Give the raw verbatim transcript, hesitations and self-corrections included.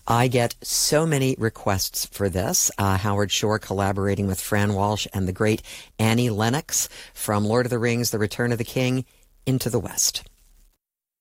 I get so many requests for this. Uh, Howard Shore collaborating with Fran Walsh and the great Annie Lennox from Lord of the Rings, The Return of the King, Into the West.